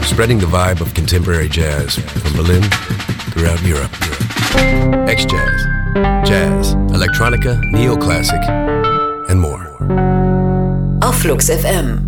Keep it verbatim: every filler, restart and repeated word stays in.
spreading the vibe of contemporary jazz from Berlin throughout Europe. X-Jazz, jazz, electronica, neoclassic, and more. Auf Flux F M.